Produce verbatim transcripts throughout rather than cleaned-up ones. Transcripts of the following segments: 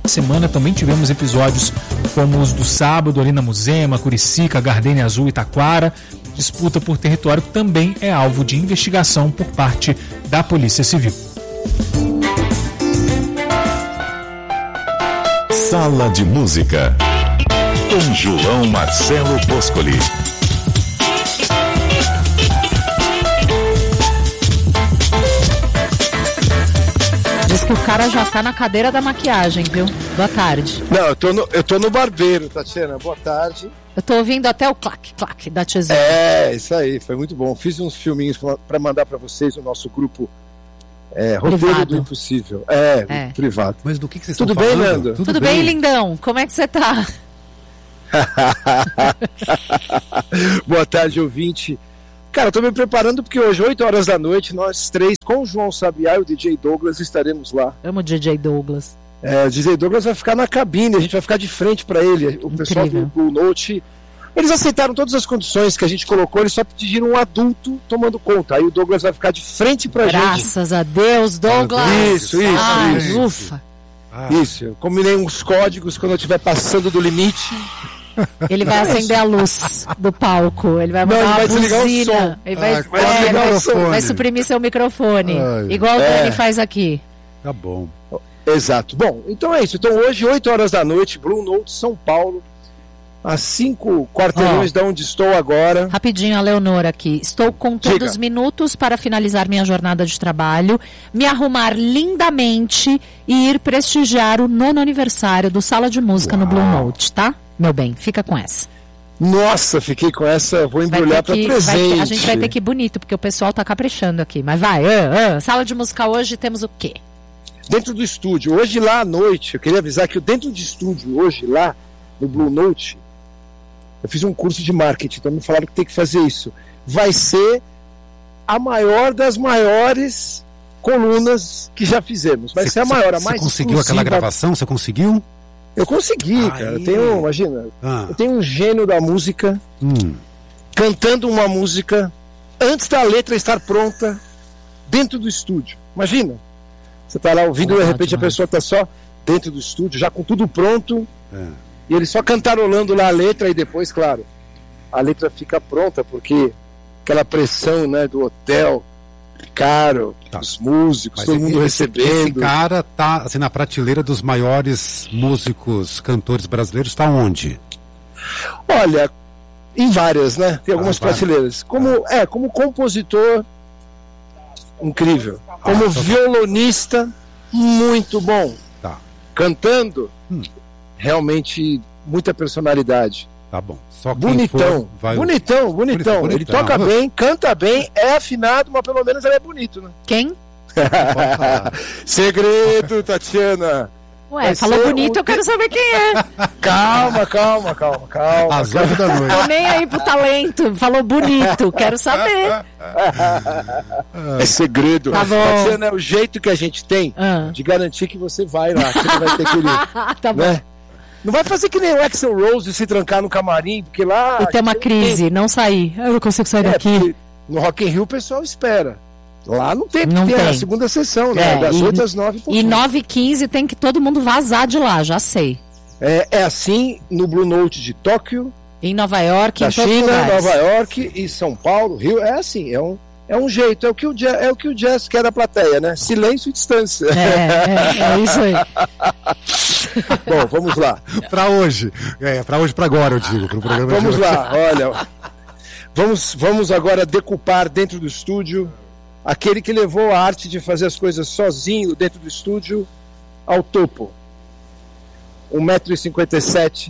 semana também tivemos episódios como os do sábado ali na Muzema, Curicica, Gardenia Azul e Taquara. Disputa por território também é alvo de investigação por parte da Polícia Civil. Sala de Música, com João Marcelo Boscoli. Diz que o cara já tá na cadeira da maquiagem, viu? Boa tarde. Não, eu tô no, eu tô no barbeiro, Tatiana. Boa tarde. Eu tô ouvindo até o clac-clac da tesoura. É, isso aí, foi muito bom. Fiz uns filminhos pra mandar pra vocês no nosso grupo é, Roteiro Privado. do Impossível. É, É. privado. Mas do que, que vocês Tudo estão bem, falando? Nando? Tudo, Tudo bem, lindão? Como é que você tá? Boa tarde, ouvinte. Cara, eu tô me preparando porque hoje, oito horas da noite, nós três, com o João Sabiá e o D J Douglas, estaremos lá. Amo o D J Douglas. É, o D J Douglas vai ficar na cabine, a gente vai ficar de frente pra ele. O pessoal do Incrível. Blue Note, eles aceitaram todas as condições que a gente colocou, eles só pediram um adulto tomando conta. Aí o Douglas vai ficar de frente pra gente. Graças a Deus, Douglas. Isso, isso, Ai, isso. ufa. Ah, Isso, eu combinei uns códigos quando eu estiver passando do limite. Ele vai acender a luz do palco. Ele vai Não, mandar ele uma vai desligar o buzina. som. Ele vai, Ah, vai é, desligar vai- o microfone. vai suprimir seu microfone. Ai. Igual o É. Dani faz aqui. tá bom. Exato. Bom, então é isso. Então hoje, oito horas da noite, Blue Note, São Paulo, a cinco quarteirões de onde estou agora. Rapidinho, a Leonora aqui. Estou contando Diga. os minutos para finalizar minha jornada de trabalho, me arrumar lindamente e ir prestigiar o nono aniversário do Sala de Música no Blue Note, tá? Meu bem, fica com essa. Nossa, fiquei com essa, vou Vai embrulhar ter para que, vai presente. ter- a gente vai ter que ir bonito, porque o pessoal tá caprichando aqui. Mas vai, ah, ah. Sala de música hoje temos o quê? Dentro do estúdio, hoje lá à noite, eu queria avisar que dentro de estúdio, hoje lá no Blue Note, eu fiz um curso de marketing, então me falaram que tem que fazer isso. Vai ser a maior das maiores colunas que já fizemos. Vai Cê- ser a cê- maior, a cê mais conseguiu aquela exclusiva. gravação? Você conseguiu? Eu consegui, Aí. cara. Eu tenho, imagina, Ah, eu tenho um gênio da música hum. cantando uma música antes da letra estar pronta dentro do estúdio. Imagina. Você tá lá ouvindo e de Ah, repente a demais. pessoa tá só dentro do estúdio, já com tudo pronto, É. e ele só cantarolando lá a letra e depois, claro, a letra fica pronta, porque aquela pressão, né, do hotel, caro, Tá. os músicos, Mas todo mundo esse, recebendo. esse cara tá assim, na prateleira dos maiores músicos, cantores brasileiros, tá onde? Olha, em várias, né? Tem algumas Ah, várias. prateleiras. Como, é, como compositor, incrível. Como Ah, então tá. violonista, muito bom. Tá, Cantando, Hum. realmente muita personalidade. tá bom. Só quem Bonitão, for vai... bonitão, bonitão. Bonitão, Ele toca bonitão. bem, canta bem, é afinado, mas pelo menos ele é bonito, né? Quem? Pode falar. Segredo, Tatiana. Ué, Vai falou ser bonito, o- eu quero saber quem é. Calma, calma, calma, calma. Às oito da noite. Tô nem aí pro talento. Falou bonito, quero saber. É segredo. Tá bom. Tatiana, é o jeito que a gente tem Ah. de garantir que você vai lá. Você não vai ter que ir, Tá bom. né? Não vai fazer que nem o Axl Rose se trancar no camarim, porque lá... E tem uma crise, não sair. Eu não consigo sair É, daqui. porque no Rock in Rio o pessoal espera. Lá não tem, Não porque tem a tem. segunda sessão, né? É, das e- oito às nove. E nove e quinze tem que todo mundo vazar de lá, já sei. É, é assim no Blue Note de Tóquio, Em Nova York, da em todos os China, lugares. Nova York e São Paulo, Rio. É assim, é um, é um jeito. É o, que o jazz, é o que o jazz quer da plateia, né? Silêncio e distância. É, é, é isso aí. Bom, vamos lá. Pra hoje. É, pra hoje, pra agora, eu digo. Pro programa de Vamos hoje. lá, olha. Vamos, vamos agora decupar dentro do estúdio aquele que levou a arte de fazer as coisas sozinho dentro do estúdio ao topo. um metro e cinquenta e sete,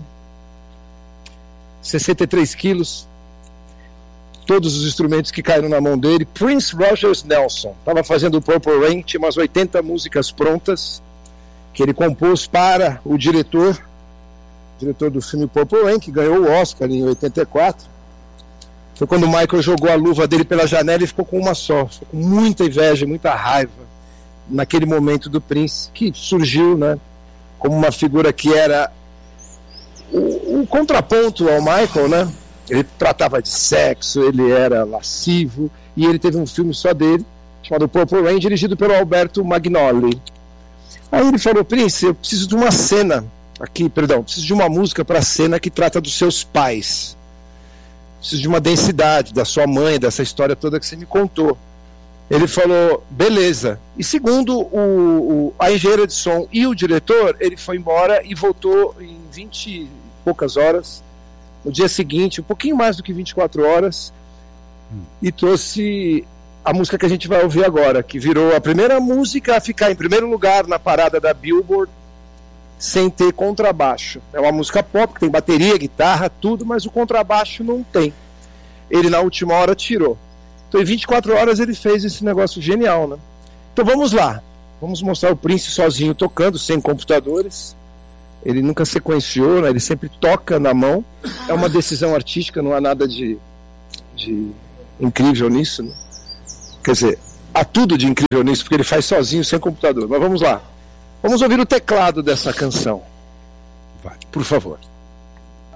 sessenta e três quilos, todos os instrumentos que caíram na mão dele. Prince Rogers Nelson estava fazendo o Purple Rain, tinha umas oitenta músicas prontas que ele compôs para o diretor, diretor do filme Purple Rain, que ganhou o Oscar em oitenta e quatro. Foi quando o Michael jogou a luva dele pela janela e ficou com uma só, ficou com muita inveja, muita raiva naquele momento do Prince, que surgiu, né, como uma figura que era o, o contraponto ao Michael, né? Ele tratava de sexo, ele era lascivo, e ele teve um filme só dele, chamado Purple Rain, dirigido pelo Alberto Magnoli. Aí ele falou: Prince, eu preciso de uma cena aqui, perdão, preciso de uma música para a cena que trata dos seus pais. Preciso de uma densidade da sua mãe, dessa história toda que você me contou. Ele falou: beleza. E segundo o, o, a engenheira de som e o diretor, ele foi embora e voltou em vinte e poucas horas, no dia seguinte, um pouquinho mais do que vinte e quatro horas, hum. e trouxe a música que a gente vai ouvir agora, que virou a primeira música a ficar em primeiro lugar na parada da Billboard sem ter contrabaixo. É uma música pop, que tem bateria, guitarra, tudo, mas o contrabaixo não tem. Ele na última hora tirou. Então em vinte e quatro horas ele fez esse negócio genial, né? Então vamos lá, vamos mostrar o Prince sozinho tocando, sem computadores. Ele nunca sequenciou, né? Ele sempre toca na mão. É uma decisão artística, não há nada de, de incrível nisso, né? Quer dizer, há tudo de incrível nisso, porque ele faz sozinho, sem computador. Mas vamos lá. Vamos ouvir o teclado dessa canção. Vai. Por favor.